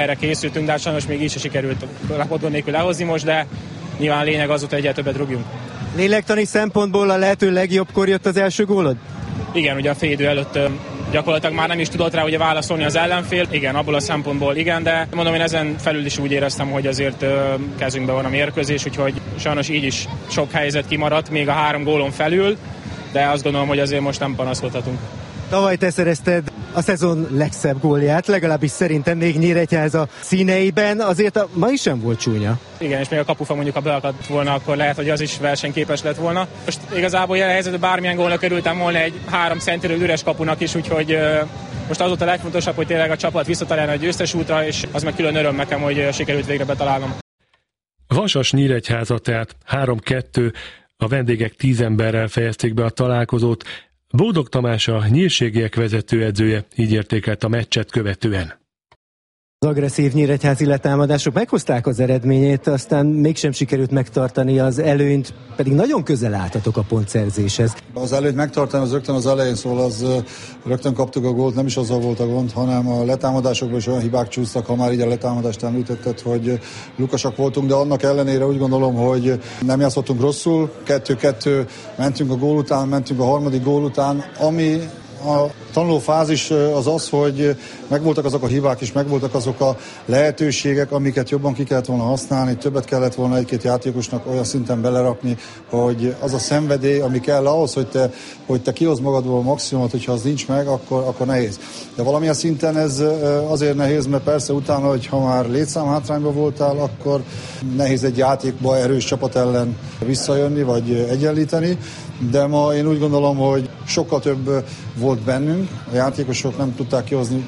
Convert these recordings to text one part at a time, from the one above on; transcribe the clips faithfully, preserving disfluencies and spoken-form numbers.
Erre készültünk, de sajnos még így se sikerült lapot nélkül lehozni most, de nyilván a lényeg az volt, hogy egyre többet rúgjunk. Lélektani szempontból a lehető legjobbkor jött az első gólod? Igen, ugye a fél idő előtt gyakorlatilag már nem is tudott rá ugye válaszolni az ellenfél. Igen, abból a szempontból igen, de mondom, én ezen felül is úgy éreztem, hogy azért kezünkben van a mérkőzés, úgyhogy sajnos így is sok helyzet kimaradt, még a három gólon felül, de azt gondolom, hogy azért most nem panaszkodhatunk. Tavaly te szerezted a szezon legszebb gólját, legalábbis szerintem még Nyíregyháza színeiben, azért a ma is sem volt csúnya. Igen, és még a kapufa mondjuk, ha beakadt volna, akkor lehet, hogy az is versenyképes lett volna. Most igazából jelen helyzetben bármilyen gólnak örültem volna egy három centiről üres kapunak is, úgyhogy most az volt a legfontosabb, hogy tényleg a csapat visszatalálna a győztes útra, és az meg külön öröm nekem, hogy sikerült végre betalálnom. Vasas Nyíregyháza tehát három kettő, a vendégek tíz emberrel fejezték be a találkozót. Bódog Tamás, a nyírségiek vezetőedzője így értékelt a meccset követően. Az agresszív nyíregyházi letámadások meghozták az eredményét, aztán mégsem sikerült megtartani az előnyt, pedig nagyon közel álltatok a pontszerzéshez. Az előnyt megtartani az rögtön az elején, szóval az rögtön kaptuk a gólt, nem is azzal volt a gond, hanem a letámadásokban is olyan hibák csúsztak, ha már így a letámadást említetted, hogy lukasak voltunk, de annak ellenére úgy gondolom, hogy nem játszottunk rosszul, kettő-kettő, mentünk a gól után, mentünk a harmadik gól után, ami a tanuló fázis az az, hogy megvoltak azok a hibák és megvoltak azok a lehetőségek, amiket jobban ki kellett volna használni, többet kellett volna egy-két játékosnak olyan szinten belerakni, hogy az a szenvedély, ami kell ahhoz, hogy te, hogy te kihozd magadból a maximumot, hogyha az nincs meg, akkor, akkor nehéz. De valamilyen szinten ez azért nehéz, mert persze utána, hogy ha már létszámhátrányban voltál, akkor nehéz egy játékba erős csapat ellen visszajönni, vagy egyenlíteni, de ma én úgy gondolom, hogy sokkal több volt bennünk, a játékosok nem tudták kihozni.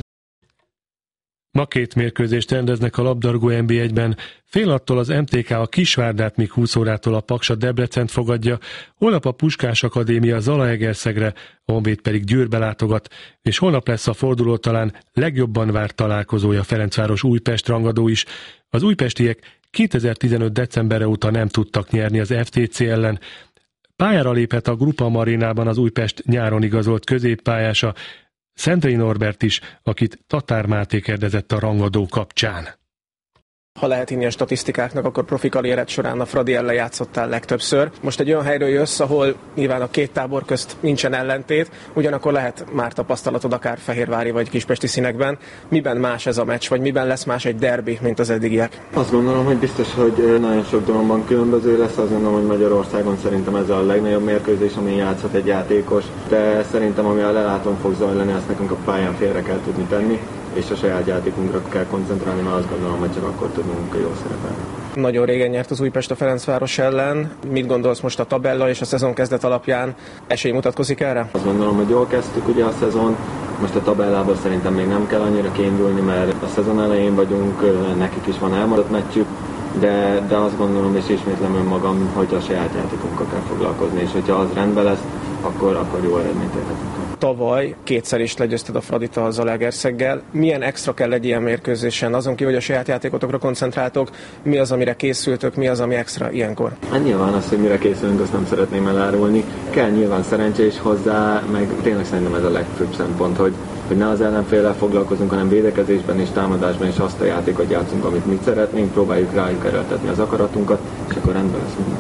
Ma két mérkőzést rendeznek a labdarúgó en bé egyben. Fél attól az em té ká a Kisvárdát, míg húsz órától a Paksa Debrecent fogadja, holnap a Puskás Akadémia Zalaegerszegre, a Honvéd pedig Győrbe látogat, és holnap lesz a forduló talán legjobban várt találkozója Ferencváros Újpest rangadó is. Az újpestiek kétezer-tizenöt decemberre óta nem tudtak nyerni az ef té cé ellen. Pályára lépett a Grupa Marinában az Újpest nyáron igazolt középpályása, Szentrei Norbert is, akit Tatár Máté kérdezett a rangadó kapcsán. Ha lehet hinni a statisztikáknak, akkor profi karriered során a Fradi ellen játszottál legtöbbször. Most egy olyan helyről jössz, ahol nyilván a két tábor közt nincsen ellentét, ugyanakkor lehet már tapasztalatod akár fehérvári vagy kispesti színekben. Miben más ez a meccs, vagy miben lesz más egy derbi, mint az eddigiek? Azt gondolom, hogy biztos, hogy nagyon sok dologban különböző lesz. Azt gondolom, hogy Magyarországon szerintem ez a legnagyobb mérkőzés, amin játszhat egy játékos, de szerintem ami a lelátón fog zajlani, azt nekünk a pályán félre kell tudni tenni, és a saját játékunkra kell koncentrálni, mert azt gondolom, hogy csak akkor tudunk jól szerepelni. Nagyon régen nyert az Újpest a Ferencváros ellen. Mit gondolsz most a tabella és a szezon kezdet alapján? Esély mutatkozik erre? Azt gondolom, hogy jól kezdtük ugye a szezon. Most a tabellából szerintem még nem kell annyira kiindulni, mert a szezon elején vagyunk, nekik is van elmaradt meccsük, de, de azt gondolom, és ismétlem önmagam, hogy a saját játékunkkal kell foglalkozni, és hogyha az rendben lesz, akkor, akkor jó eredményt érhetünk. Tavaly kétszer is legyőzted a Fradit a Zalaegerszeggel. Milyen extra kell egy ilyen mérkőzésen? Azon kívül, hogy a saját játékotokra koncentráltok, mi az, amire készültök, mi az, ami extra ilyenkor? Hát nyilván az, hogy mire készülünk, azt nem szeretném elárulni. Kell nyilván szerencsé is hozzá, meg tényleg szerintem ez a legfőbb szempont, hogy, hogy ne az ellenféllel foglalkozunk, hanem védekezésben és támadásban is azt a játékot játszunk, amit mi szeretnénk, próbáljuk rájuk erőltetni az akaratunkat, és akkor rendben lesz minden.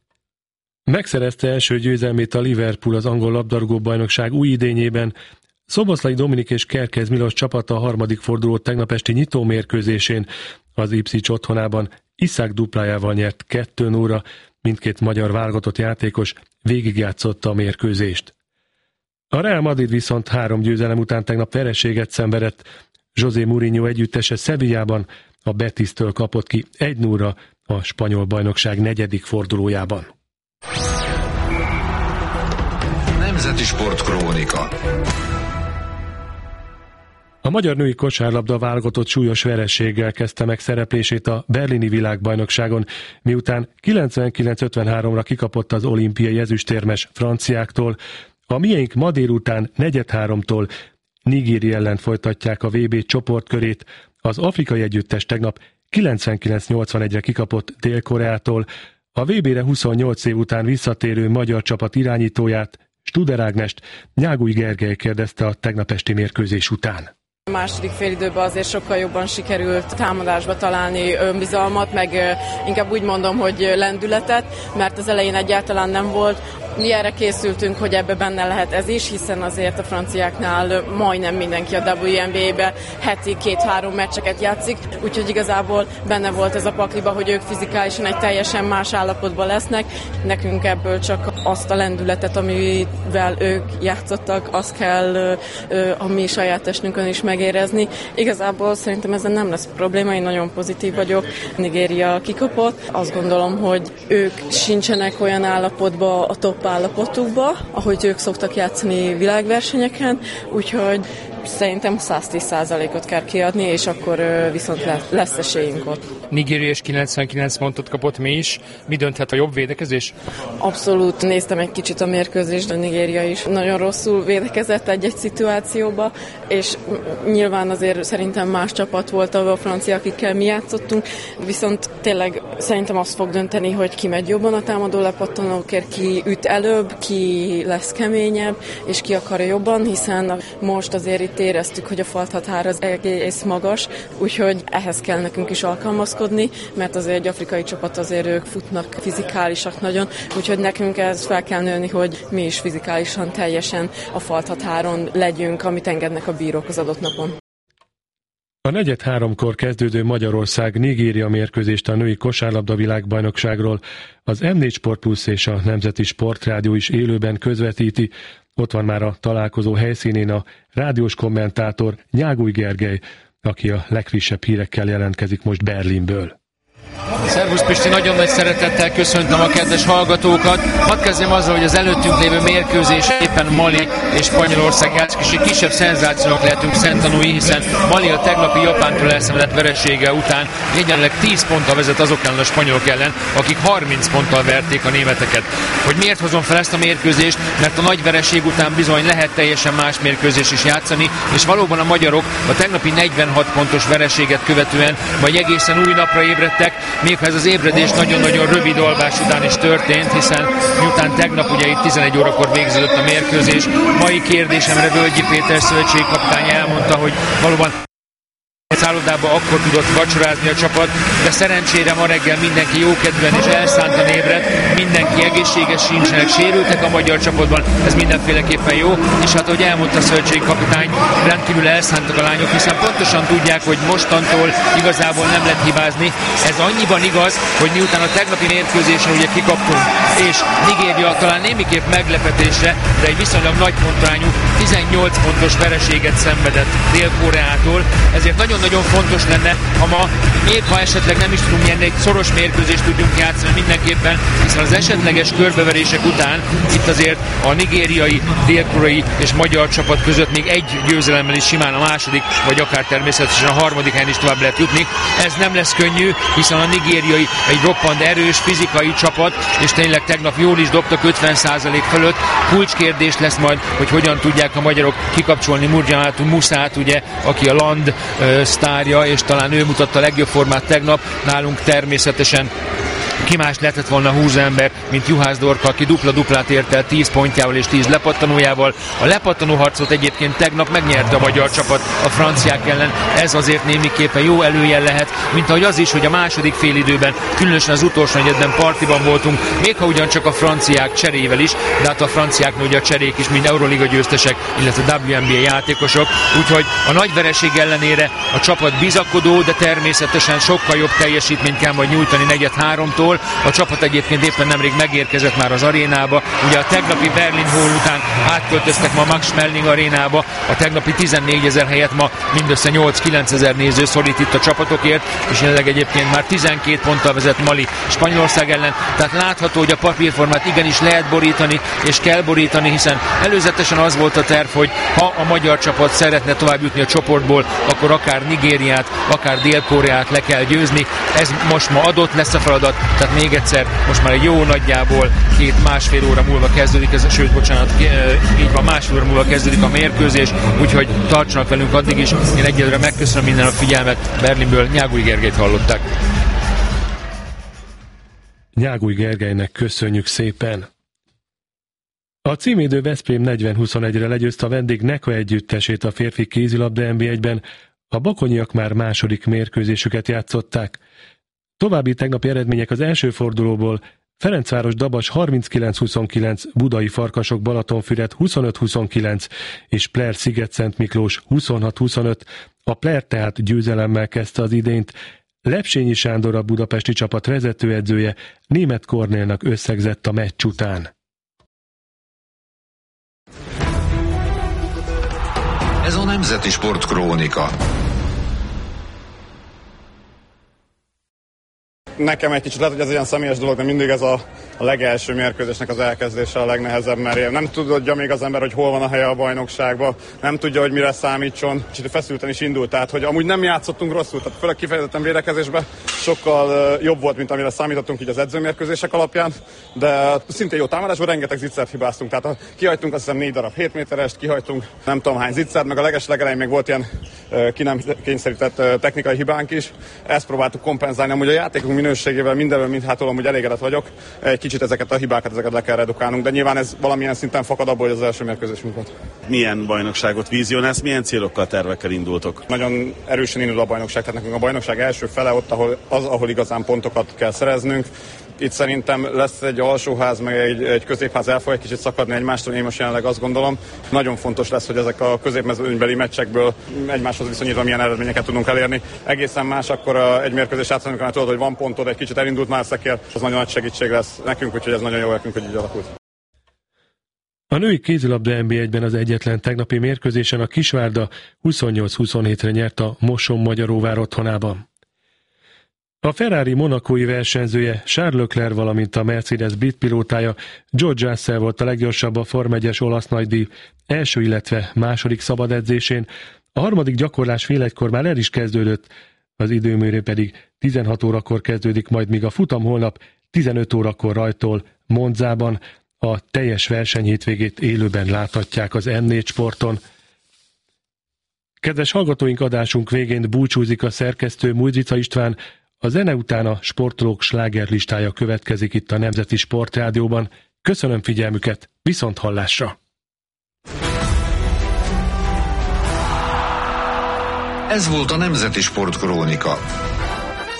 Megszerezte első győzelmét a Liverpool az angol labdarúgó-bajnokság új idényében. Szoboszlai Dominik és Kerkez Milos csapata a harmadik forduló tegnap esti nyitó mérkőzésén. Az Ipswich otthonában Iszák duplájával nyert kettő nullra, mindkét magyar válogatott játékos végigjátszotta a mérkőzést. A Real Madrid viszont három győzelem után tegnap vereséget szenvedett. José Mourinho együttese Sevillában a Betisztől kapott ki egy nullra a spanyol bajnokság negyedik fordulójában. Nemzeti Sport Krónika. A magyar női kosárlabda válogatott súlyos vereséggel kezdte meg szereplését a berlini világbajnokságon, miután kilencvenkilenc ötvenháromra kikapott az olimpiai ezüstérmes franciáktól. A miénk ma délután negyed-háromtól Nigéria ellen folytatják a vé bé csoportkörét. Az afrikai együttes tegnap kilencvenkilenc nyolcvanegyre kikapott Dél-Koreától. A vé bére huszonnyolc év után visszatérő magyar csapat irányítóját, Studer Ágnest Nyáguly Gergely kérdezte a tegnap esti mérkőzés után. A második félidőben azért sokkal jobban sikerült támadásba találni önbizalmat, meg inkább úgy mondom, hogy lendületet, mert az elején egyáltalán nem volt. Mi erre készültünk, hogy ebbe benne lehet ez is, hiszen azért a franciáknál majdnem mindenki a dupla vé en bé á-be heti két-három meccseket játszik, úgyhogy igazából benne volt ez a pakliba, hogy ők fizikálisan egy teljesen más állapotban lesznek. Nekünk ebből csak azt a lendületet, amivel ők játszottak, azt kell a mi saját testünkön is megérezni. Igazából szerintem ezen nem lesz probléma, én nagyon pozitív vagyok. Nigéria kikapott. Azt gondolom, hogy ők sincsenek olyan állapotban a top állapotukba, ahogy ők szoktak játszani világversenyeken, úgyhogy szerintem száz tíz százalékot kell kiadni, és akkor viszont lesz esélyünk ott. Nigéria és kilencvenkilenc pontot kapott, mi is. Mi dönthet, a jobb védekezés? Abszolút. Néztem egy kicsit a mérkőzést, de Nigéria is nagyon rosszul védekezett egy-egy szituációba, és nyilván azért szerintem más csapat volt a francia, akikkel mi játszottunk, viszont tényleg szerintem azt fog dönteni, hogy ki megy jobban a támadó lepattanókért, ki üt előbb, ki lesz keményebb, és ki akarja jobban, hiszen most azért itt éreztük, hogy a falthatár az egész magas, úgyhogy ehhez kell nekünk is alkalmazkodni, mert azért egy afrikai csapat, azért ők futnak fizikálisak nagyon, úgyhogy nekünk ez fel kell nőni, hogy mi is fizikálisan teljesen a falthatáron legyünk, amit engednek a bírók az adott napon. A negyed háromkor kezdődő Magyarország-Nigéria mérkőzést a női kosárlabda világbajnokságról az em négy Sport Plus és a Nemzeti Sportrádió is élőben közvetíti. Ott van már a találkozó helyszínén a rádiós kommentátor Nyáguly Gergely, aki a legfrissebb hírekkel jelentkezik most Berlinből. Szervusz Pisti, nagyon nagy szeretettel köszöntöm a kedves hallgatókat. Hadd kezdjem azzal, hogy az előttünk lévő mérkőzés éppen Mali és Spanyolország játszik, és egy kisebb szenzációnak lehetünk szemtanúi, hiszen Mali a tegnapi Japántól elszenvedett veresége után jelenleg tíz ponttal vezet azok ellen a spanyolok ellen, akik harminc ponttal verték a németeket. Hogy miért hozom fel ezt a mérkőzést? Mert a nagy vereség után bizony lehet teljesen más mérkőzés is játszani, és valóban a magyarok a tegnapi negyvenhat pontos vereséget követően majd egészen új napra ébredtek, mégha ez az ébredés nagyon-nagyon rövid alvás után is történt, hiszen miután tegnap ugye itt tizenegy órakor végződött a mérkőzés, mai kérdésemre Völgyi Péter szövetségkapitány elmondta, hogy valóban szállodába akkor tudott vacsorázni a csapat, de szerencsére ma reggel mindenki jókedvűen és elszántan ébredt, mindenki egészséges, sincsenek sérültek a magyar csapatban, ez mindenféleképpen jó, és hát ahogy elmondta a szövetségkapitány, rendkívül elszántak a lányok, hiszen pontosan tudják, hogy mostantól igazából nem lehet hibázni. Ez annyiban igaz, hogy miután a tegnapi mérkőzésen ugye kikaptunk, és Nigéria talán némiképp meglepetésre, de egy viszonylag nagy pontrányú tizennyolc pontos vereséget szenvedett Dél-Koreától, ezért nagyon nagyon fontos lenne, ha ma, még ha esetleg nem is tudunk nyerni, egy szoros mérkőzést tudjunk játszani mindenképpen, hiszen az esetleges körbeverések után itt azért a nigériai, dél-koreai és magyar csapat között még egy győzelemmel is simán a második, vagy akár természetesen a harmadik helyen is tovább lehet jutni. Ez nem lesz könnyű, hiszen a nigériai egy roppant erős fizikai csapat, és tényleg tegnap jól is dobtak ötven százalék fölött. Kulcskérdés lesz majd, hogy hogyan tudják a magyarok kikapcsolni Murjánátú Muszát, ugye, aki a Land sztárja, és talán ő mutatta a legjobb formát tegnap, nálunk természetesen ki más lehetett volna húsz ember, mint Juhász Dorka, aki dupla-duplát ért el tíz pontjával és tíz lepattanójával. A lepattanó harcot egyébként tegnap megnyerte a magyar csapat a franciák ellen, ez azért némiképpen jó előjel lehet, mint ahogy az is, hogy a második félidőben, különösen az utolsó negyedben partiban voltunk, még ha ugyancsak a franciák cserével is, de hát a franciáknál ugye a cserék is mind Euroliga győztesek, illetve dupla vé en bé á játékosok, úgyhogy a nagy vereség ellenére a csapat bizakodó, de természetesen sokkal jobb teljesítményt kell majd nyújtani negyed háromtól. A csapat egyébként éppen nemrég megérkezett már az arénába. Ugye a tegnapi Berlin Hall után átköltöztek ma Max Schmeling arénába. A tegnapi tizennégyezer helyett ma mindössze nyolc-kilencezer néző szorít itt a csapatokért, és jelenleg egyébként már tizenkét ponttal vezet Mali Spanyolország ellen. Tehát látható, hogy a papírformát igenis lehet borítani, és kell borítani, hiszen előzetesen az volt a terv, hogy ha a magyar csapat szeretne tovább jutni a csoportból, akkor akár Nigériát, akár Dél-Koreát le kell győzni. Ez most ma adott lesz a feladat. Tehát még egyszer, most már egy jó nagyjából két másfél óra múlva kezdődik, ez, sőt, bocsánat, így van, másfél óra múlva kezdődik a mérkőzés, úgyhogy tartsanak velünk addig is. Én egyelőre megköszönöm minden a figyelmet. Berlinből Nyáguly Gergelyt hallották. Nyáguly Gergelynek köszönjük szépen. A címvédő Veszprém negyven huszonegyre legyőzte a vendég Neka együttesét a férfi kézilabda en bé egyben, a bakonyiak már második mérkőzésüket játszották. További tegnapi eredmények az első fordulóból: Ferencváros Dabas harminckilenc huszonkilenc, Budai Farkasok Balatonfüred huszonöt huszonkilenc és Pler Sziget-Szent Miklós huszonhat huszonöt. A Pler tehát győzelemmel kezdte az idényt. Lepsényi Sándor, a budapesti csapat vezetőedzője, Németh Kornélnak összegzett a meccs után. Ez a Nemzeti Sport Krónika. Nekem egy kicsit lehet, hogy ez ilyen személyes dolog, de mindig ez a, a legelső mérkőzésnek az elkezdése a legnehezebb, mert nem tudja még az ember, hogy hol van a helye a bajnokságban, nem tudja, hogy mire számítson. Kicsit feszülten is indult, tehát hogy amúgy nem játszottunk rosszul, tehát főleg kifejezetten védekezésben sokkal uh, jobb volt, mint amire számítottunk így az edzőmérkőzések alapján, de szintén jó támadásban rengeteg zicsert hibáztunk, tehát a, kihajtunk azt hiszem négy darab hét méterest, kihajtunk nem tudom hány zicsert, meg a leges legelején még volt ilyen uh, ki nem kényszerített uh, technikai hibánk is. Ezt próbáltuk kompenzálni, amúgy a játékunk minőségével mindenben mindhától amúgy elégedett vagyok. Egy kicsit ezeket a hibákat, ezeket le kell redukálnunk, de nyilván ez valamilyen szinten fakad abból, hogy az első mérkőzésünk volt. Milyen bajnokságot vizionálsz, milyen célokkal, tervekkel indultok? Nagyon erősen indul a bajnokság, tehát nekünk a bajnokság első fele ott, ahol, az, ahol igazán pontokat kell szereznünk. Itt szerintem lesz egy alsóház, meg egy, egy középház el fog egy kicsit szakadni egymástól, én most jelenleg azt gondolom. Nagyon fontos lesz, hogy ezek a középmezőnybeli meccsekből egymáshoz viszonyítva milyen eredményeket tudunk elérni. Egészen más akkor a, egy mérkőzés játszani, amikor tudod, hogy van pontod, egy kicsit elindult már szekér, az nagyon nagy segítség lesz nekünk, úgyhogy ez nagyon jó nekünk, hogy így alakult. A női kézilabda en bé egyben az egyetlen tegnapi mérkőzésen a Kisvárda huszonnyolc huszonhétre nyert a Moson-Magyaróvár otthonában. A Ferrari monakói versenyzője Charles Leclerc, valamint a Mercedes brit pilótája George Russell volt a leggyorsabb a Forma egyes olasz nagydíj első, illetve második szabad edzésén. A harmadik gyakorlás fél egykor már el is kezdődött, az időmérő pedig tizenhat órakor kezdődik, majd míg a futam holnap tizenöt órakor rajtol Monzában. A teljes versenyhétvégét élőben láthatják az em négy Sporton. Kedves hallgatóink, adásunk végén búcsúzik a szerkesztő Mújzica István. A zene után a sportolók slágerlistája következik itt a Nemzeti Sportrádióban. Köszönöm figyelmüket, viszont hallásra! Ez volt a Nemzeti Sport Krónika.